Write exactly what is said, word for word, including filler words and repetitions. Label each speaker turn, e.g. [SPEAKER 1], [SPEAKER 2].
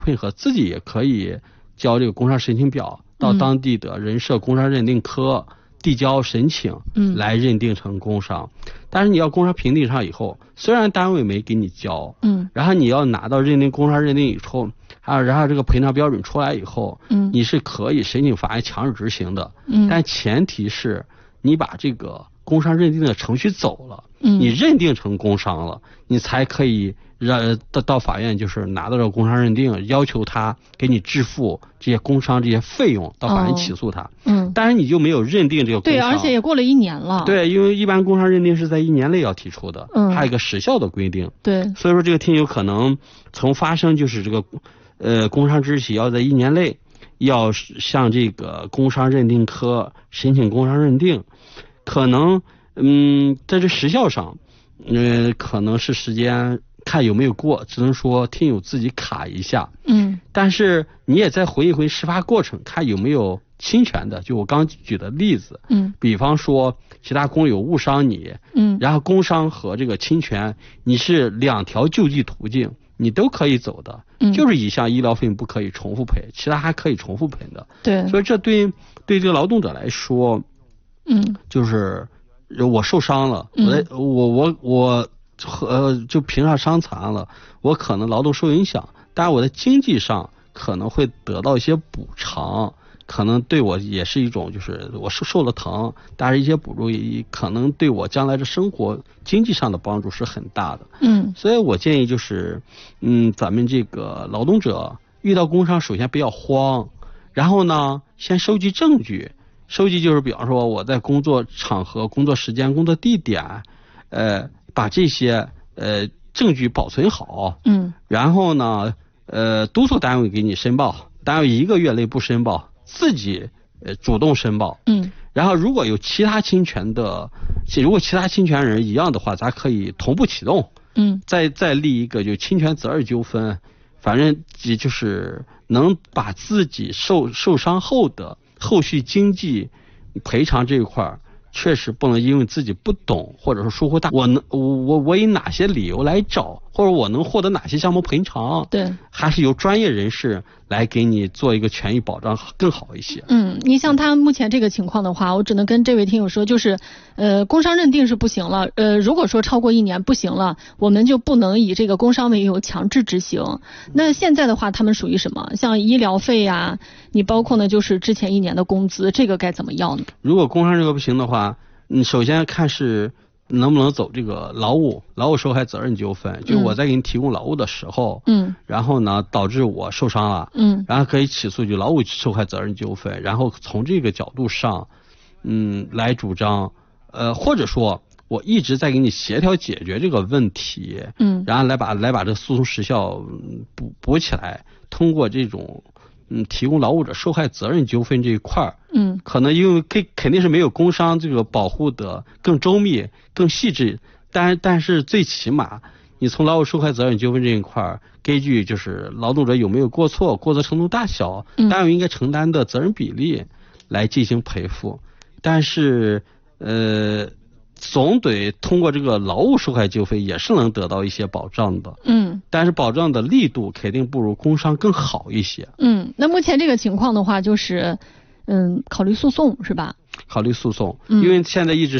[SPEAKER 1] 配合自己也可以交这个工伤申请表，到当地的人社工伤认定科递交申请，嗯，来认定成工伤。但是你要工伤评定上以后，虽然单位没给你交，嗯，然后你要拿到认定工伤认定以后，还有然后这个赔偿标准出来以后，嗯，你是可以申请法院强制执行的，嗯，但前提是你把这个工伤认定的程序走了，嗯，你认定成工伤了，你才可以让到到法院就是拿到这个工伤认定，要求他给你支付这些工伤这些费用，到法院起诉他。哦、嗯，但是你就没有认定这个工伤。
[SPEAKER 2] 对，而且也过了一年了。
[SPEAKER 1] 对，因为一般工伤认定是在一年内要提出的，嗯，还有一个时效的规定。
[SPEAKER 2] 对，
[SPEAKER 1] 所以说这个听友可能从发生就是这个呃工伤之起，要在一年内要向这个工伤认定科申请工伤认定，可能嗯在这时效上，呃可能是时间看有没有过，只能说听友自己卡一下。嗯，但是你也再回忆回事发过程，看有没有侵权的，就我刚举的例子。嗯，比方说其他工友误伤你，嗯，然后工伤和这个侵权，你是两条救济途径，你都可以走的。嗯，就是一项医疗费用不可以重复赔，其他还可以重复赔的。
[SPEAKER 2] 对，
[SPEAKER 1] 所以这对对这个劳动者来说，嗯，就是我受伤了，嗯、我在我我我。呃，就评上伤残了，我可能劳动受影响，但是我在经济上可能会得到一些补偿，可能对我也是一种，就是我受受了疼，但是一些补助也可能对我将来的生活经济上的帮助是很大的。嗯，所以我建议就是，嗯，咱们这个劳动者遇到工伤，首先不要慌，然后呢，先收集证据，收集就是比方说我在工作场合、工作时间、工作地点，呃。把这些呃证据保存好，嗯，然后呢，呃，督促单位给你申报，单位一个月内不申报，自己呃主动申报，嗯，然后如果有其他侵权的，如果其他侵权人一样的话，咱可以同步启动，嗯，再再立一个就侵权责任纠纷，反正也就是能把自己受受伤后的后续经济赔偿这一块。确实不能因为自己不懂或者是疏忽大，我能我我我以哪些理由来找，或者我能获得哪些项目赔偿？对，还是由专业人士来给你做一个权益保障更好一些。
[SPEAKER 2] 嗯，你像他目前这个情况的话，我只能跟这位听友说，就是呃工伤认定是不行了，呃如果说超过一年不行了，我们就不能以这个工伤为由强制执行。那现在的话，他们属于什么？像医疗费呀、啊，你包括呢就是之前一年的工资，这个该怎么要呢？
[SPEAKER 1] 如果工伤这个不行的话，你首先看是能不能走这个劳务劳务受害责任纠纷，就我在给你提供劳务的时候，嗯，然后呢导致我受伤了，嗯，然后可以起诉就劳务受害责任纠纷，然后从这个角度上，嗯，来主张，呃，或者说我一直在给你协调解决这个问题，嗯，然后来把来把这个诉讼时效补补起来，通过这种。嗯，提供劳务者受害责任纠纷这一块儿，嗯，可能因为肯肯定是没有工伤这个保护的更周密、更细致，但但是最起码你从劳务受害责任纠纷这一块儿，根据就是劳动者有没有过错、过错程度大小，单位应该承担的责任比例来进行赔付，但是呃。总得通过这个劳务受害纠纷也是能得到一些保障的，嗯，但是保障的力度肯定不如工伤更好一些。
[SPEAKER 2] 嗯，那目前这个情况的话，就是，嗯，考虑诉讼是吧？
[SPEAKER 1] 考虑诉讼，嗯、因为现在一直